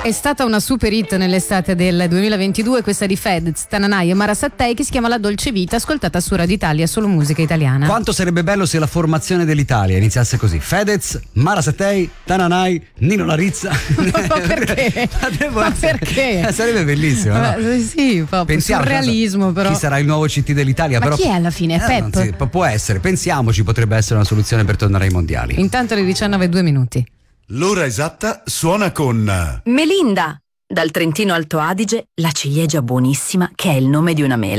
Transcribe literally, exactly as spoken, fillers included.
È stata una super hit nell'estate del duemilaventidue questa di Fedez, Tananai e Mara Sattei, che si chiama La Dolce Vita, ascoltata su Radio Italia, solo musica italiana. Quanto sarebbe bello se la formazione dell'Italia iniziasse così: Fedez, Mara Sattei, Tananai, Nino Larizza. Ma perché? Ma perché? Sarebbe bellissimo, no? Ma, sì, proprio surrealismo, però. Chi sarà il nuovo C T dell'Italia? Ma però, chi è alla fine? eh, Pep? Si, può essere, pensiamoci, potrebbe essere una soluzione per tornare ai mondiali. Intanto le diciannove e due minuti. L'ora esatta suona con Melinda. Dal Trentino Alto Adige, la ciliegia buonissima che è il nome di una mela.